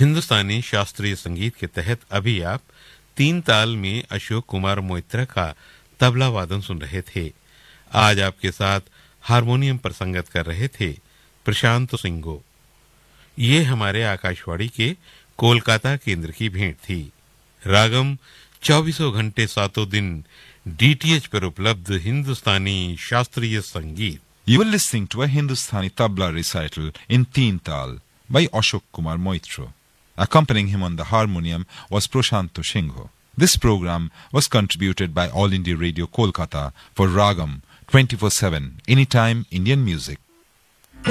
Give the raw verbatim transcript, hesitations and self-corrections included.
हिंदुस्तानी शास्त्रीय संगीत के तहत अभी आप तीन ताल में अशोक कुमार मोइत्रा का तबला वादन सुन रहे थे। आज आपके साथ हारमोनियम पर संगत कर रहे थे प्रशांत सिंगो। ये हमारे आकाशवाणी के कोलकाता केंद्र की भेंट थी। रागम चौबीसों घंटे सातों दिन डीटीएच पर उपलब्ध हिंदुस्तानी शास्त्रीय संगीत। You were listening to a Hindustani tabla recital in Teen Tal by Ashok Kumar Moitra. Accompanying him on the harmonium was Prashanto Shingho. This program was contributed by All India Radio Kolkata for Ragam twenty-four seven, anytime Indian music.